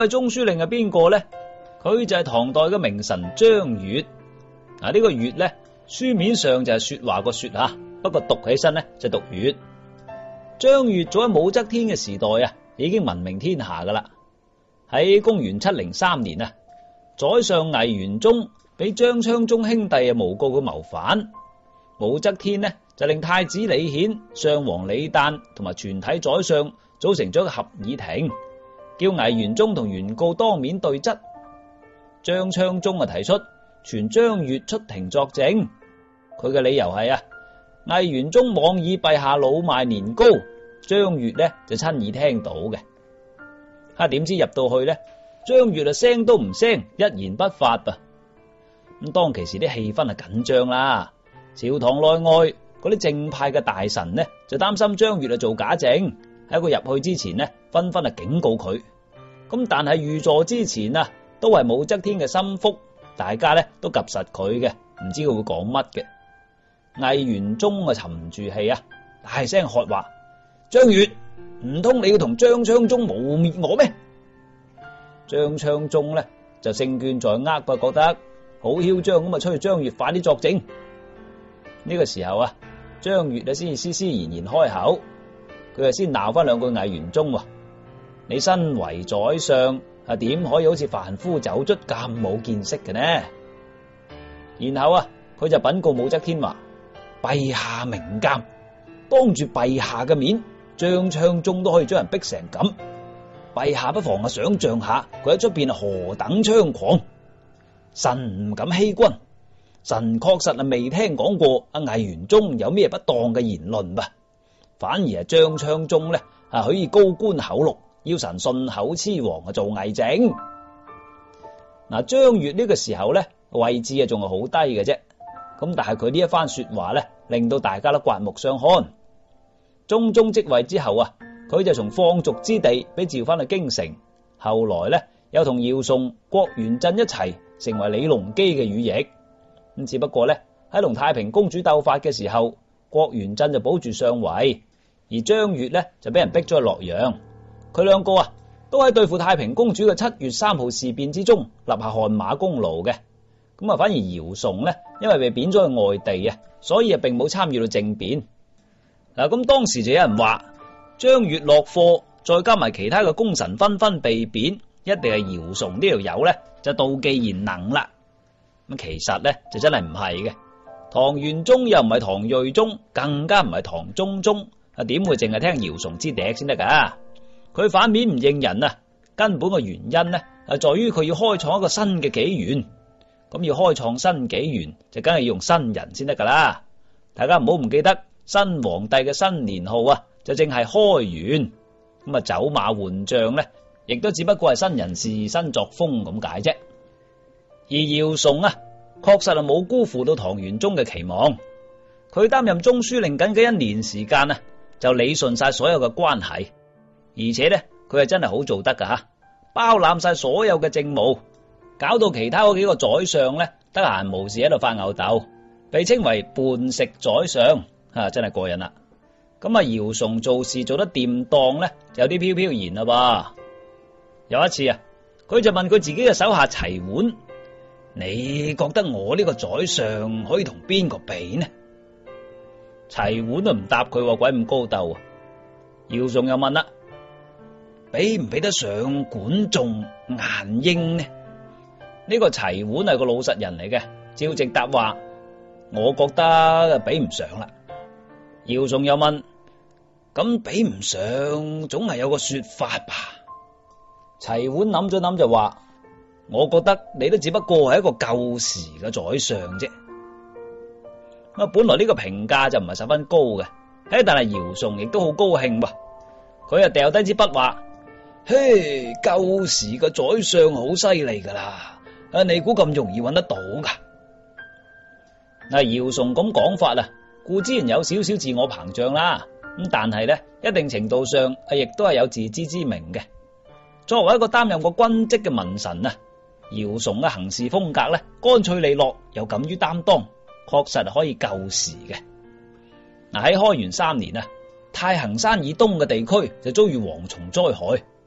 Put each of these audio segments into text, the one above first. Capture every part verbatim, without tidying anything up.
中書令係邊個呢？佢就係唐代嘅名臣張悅。嗱、這、呢個悅呢，書面上就係說話個說吓，不過讀起身呢就讀悅。張悅早喺武則天嘅時代啊，已經聞名天下噶啦。喺公元七零三年啊，宰相魏元忠俾張昌宗兄弟啊誣告佢謀反，武則天呢就令太子李顯、上皇李旦同埋全體宰相組成咗一個合議庭，叫魏元忠同原告當面對質。張昌宗啊提出傳張悅出庭作證，佢嘅理由係啊，魏元忠妄議陛下老邁年高，張悅呢就親耳聽到嘅。哈，點知入到去呢，張悅啊聲都唔聲，一言不發噃。咁當其時啲氣氛係緊張啦，朝堂內外嗰啲正派嘅大臣呢就擔心張悅啊做假證，喺佢入去之前呢紛紛啊警告佢。咁但係御座之前啊都係武則天嘅心腹，大家呢都及實佢嘅，唔知佢會講乜嘅。魏元忠啊沉住氣啊，大聲喝話：張悅，唔通你要同張昌宗污衊我咩？張昌宗呢就勝券在握，佢覺得好囂張咁啊，催張悅快啲作證。呢、這個時候啊，張悅啊先至斯斯然然開口，佢啊先鬧翻兩句魏元忠：你身為宰相啊，點可以好似凡夫走卒咁冇見識嘅呢？然後啊，佢就稟告武則天話：陛下明鑒，當住陛下嘅面，張昌宗都可以將人逼成咁，陛下不妨啊想象下佢喺出邊何等猖狂。臣唔敢欺君，臣確實係未聽講過阿魏元忠有咩不當嘅言論吧，反而係張昌宗呢啊可以高官厚祿，要臣信口雌黃啊做偽證。嗱，張悅呢個時候呢位置啊仲係好低嘅啫，咁但係佢呢一番說話呢令到大家都刮目相看。中宗即位之後啊，佢就從放逐之地俾召翻去京城，後來呢又同姚崇、郭元振一齊成為李隆基嘅羽翼。咁只不過呢喺同太平公主鬥法嘅時候，郭元振就保住上位，而張悅呢就俾人逼咗去洛陽。佢兩個啊都喺對付太平公主嘅七月三號事變之中立下汗馬功勞嘅。咁啊，反而姚崇呢因為被貶咗去外地啊，所以啊並冇參與到政變。嗱，咁當時就有人話張悅落課，再加埋其他嘅功臣紛紛被貶，一定係姚崇呢條友呢就妒忌賢能啦。咁其實呢就真係唔係嘅，唐玄宗又唔係唐睿宗，更加唔係唐中宗，啊點會淨係聽姚崇之笛先得噶？佢反面唔認人啊，根本嘅原因呢係在於佢要開創一個新嘅紀元。咁要開創新紀元，就梗係要用新人先得噶啦。大家唔好唔記得新皇帝嘅新年號啊，就正係開元。咁啊，走馬換將呢，亦都只不過係新人事、新作風咁解啫。而姚崇啊，確實係冇辜負到唐玄宗嘅期望。佢擔任中書令僅僅一年時間啊，就理順晒所有嘅關係，而且呢，佢係真係好做得噶吓，包攬晒所有嘅政務。搞到其他嗰幾個宰相呢，得閒無事喺度發吽哣，被稱為叛食宰相，啊真係過癮啦！咁啊，姚崇做事做得掂當呢，有啲飄飄然啦噃。有一次啊，佢就問佢自己嘅手下齊桓：你覺得我呢個宰相可以同邊個比呢？齊桓都唔答佢，鬼咁高鬥啊！姚崇又問啦：比唔比得上管仲、顏英呢？呢個齊桓係個老實人嚟嘅，照直答話：我覺得比唔上啦。姚崇又問：咁比唔上，總係有個說法吧？齊桓諗咗諗就話：我覺得你都只不過係一個舊時嘅宰相啫。啊，本來呢個評價就唔係十分高嘅，誒，但係姚崇亦都好高興噃。佢啊掉低支筆話：嘿，舊時嘅宰相好犀利噶啦！啊！你估咁容易揾得到噶？嗱，姚崇咁講法啊，固之然有少少自我膨脹啦。咁但係咧，一定程度上啊，亦都係有自知之明嘅。作為一個擔任過軍職嘅文臣啊，姚崇嘅行事風格咧，乾脆利落，又敢於擔當，確實係可以救時嘅。嗱，喺開元三年啊，太行山以東嘅地區就遭遇蝗蟲災害，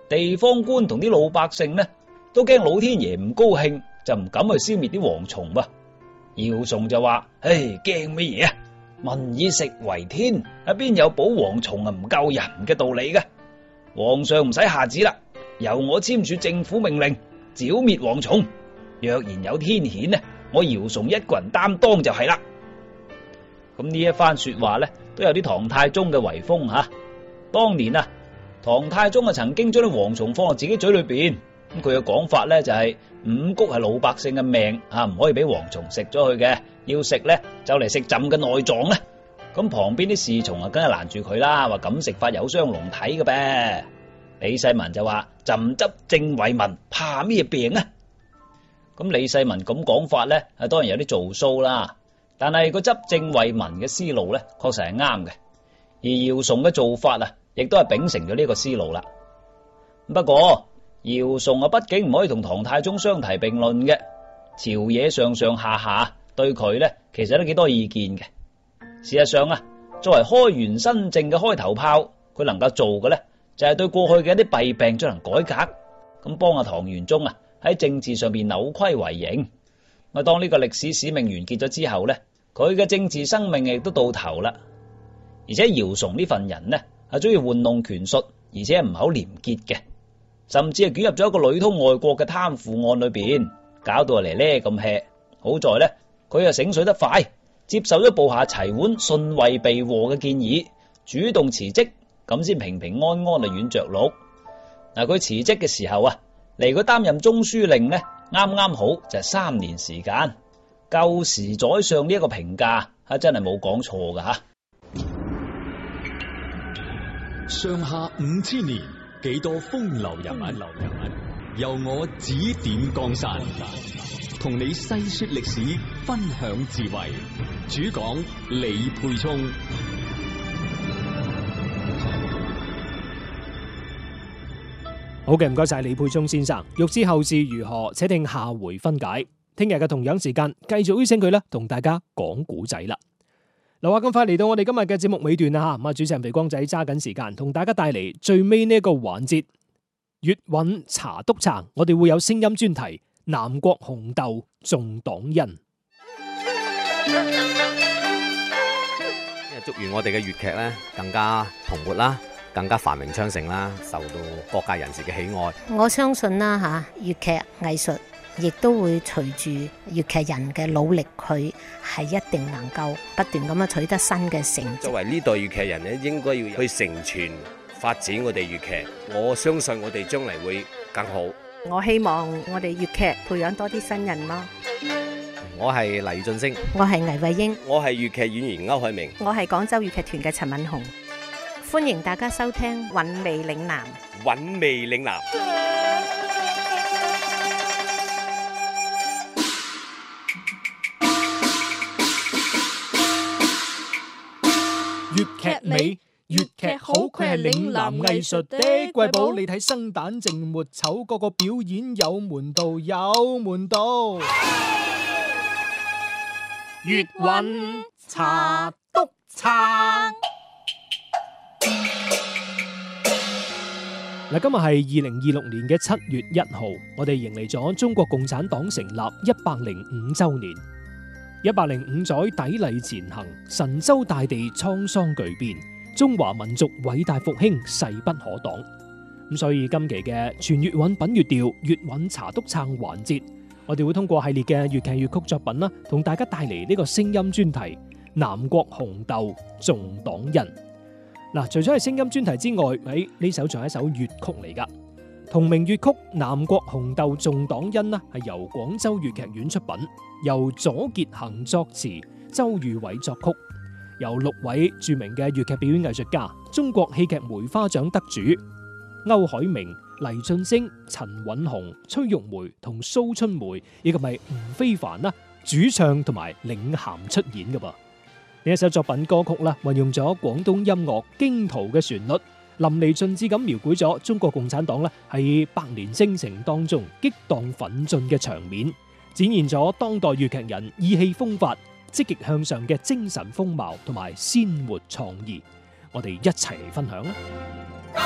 地方官同啲老百姓呢，都驚老天爺唔高興，就唔敢去消滅啲蝗蟲噃。姚崇就話：唉，驚乜嘢啊？民以食為天，啊邊有保蝗蟲啊唔救人嘅道理嘅？皇上唔使下旨啦，由我簽署政府命令，剿滅蝗蟲。若然有天譴呢，我姚崇一個人擔當就係啦。咁呢一番說話呢，都有啲唐太宗嘅遺風吓。當年啊，唐太宗啊曾經將啲蝗蟲放落自己嘴裏邊，咁佢嘅講法呢，就係五穀係老百姓嘅命啊，唔可以俾蝗蟲食咗佢嘅，要食呢，就嚟食朕嘅內臟呢。咁旁邊啲侍從啊，梗係攔住佢啦，話咁食法有傷龍體嘅唄。李世民就話：朕執政為民，怕咩病啊？咁李世民咁講法呢，係當然有啲做騷啦。但係個執政為民嘅思路呢，確實係啱嘅。而姚崇嘅做法啊，亦都係秉承咗呢個思路啦。不過姚崇啊，畢竟唔可以同唐太宗相提並論嘅，朝野上上下下對佢呢，其實都幾多意見嘅。事實上啊，作為開元新政嘅開頭炮，佢能夠做嘅呢，就係對過去嘅一啲弊病進行改革，咁幫阿唐玄宗啊喺政治上邊扭虧為盈。咁當呢個歷史使命完結咗之後呢，佢嘅政治生命亦都到頭啦。而且姚崇呢份人呢，係中意玩弄權術，而且唔係好廉潔嘅，甚至係捲入咗一個裏通外國嘅貪腐案裏邊，搞到嚟呢咁 hea。好在呢，佢又醒水得快，接受咗部下齊桓順位避禍嘅建議，主動辭職，咁先平平安安地軟着陸。嗱，佢辭職嘅時候啊，嚟佢擔任中書令呢，啱啱好就係三年時間。舊時宰相呢一個評價啊，真係冇講錯噶吓。 上下五千年，幾多風流人物，流人物由我指點江山，同你細說歷史，分享智慧。主講李沛聰。 好嘅，唔該晒李沛聰先生。欲知後事如何，且聽下回分解。聽日嘅同樣時間，繼續邀請佢啦，同大家講古仔啦。嗱，話咁快嚟到我哋今日嘅節目尾段啦吓，咁啊主持人肥光仔揸緊時間，同大家帶嚟最尾呢一個環節粵韻茶篤撐，我哋會有聲音專題南國紅豆重黨恩。 祝願我哋嘅粵劇咧更加蓬勃啦，更加繁榮昌盛啦，受到各界人士嘅喜愛。 我相信啦吓，粵劇藝術亦都會隨住粵劇人嘅努力，佢係一定能夠不斷咁樣取得新嘅成績。 作為呢代粵劇人咧，應該要去承傳發展我哋粵劇。我相信我哋將來會更好。 我希望我哋粵劇培養多啲新人咯。 我係黎俊升， 我係倪慧英， 我係粵劇演員歐海明， 我係廣州粵劇團嘅陳敏紅。 歡迎大家收聽《韻味嶺南》。 韻味嶺南。 粵劇美，粵劇好，佢係嶺南藝術的瑰寶。你睇生旦淨末丑，個個表演有門道，有門道。粵韻茶篤撐。嗱，今日係二零二六年嘅七月一號，我哋迎嚟咗中國共產黨成立一百零五周年。一百零五載砥礪前行，神州大地滄桑巨變，中華民族偉大復興勢不可擋。咁所以今期嘅全粵韻品粵調粵韻茶篤撐環節，我哋會通過系列嘅粵劇粵曲作品啦，同大家帶嚟呢個聲音專題南國紅豆重黨恩。嗱，除咗係聲音專題之外，喺呢首仲係一首粵曲嚟噶。同名粵曲《南國紅豆重黨恩》呢，係由廣州粵劇院出品，由左傑衡作詞，周裕偉作曲，由六位著名嘅粵劇表演藝術家，中國戲劇梅花獎得主歐海明、黎俊升、陳韻紅、崔玉梅同蘇春梅，以及係吳非凡啦，主唱同埋領銜出演嘅噃。呢一首作品歌曲啦，運用咗廣東音樂驚濤嘅旋律，淋漓盡致咁描繪咗中國共產黨咧喺百年征程當中激盪奮進嘅場面，展現咗當代粵劇人意氣風發、積極向上嘅精神風貌同埋鮮活創意。我哋一齊嚟分享啦！